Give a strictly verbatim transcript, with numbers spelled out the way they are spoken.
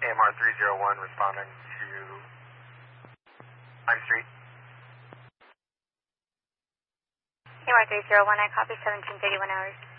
A M R three zero one responding to Pine Street. A M R three zero one, I copy seventeen thirty-one hours.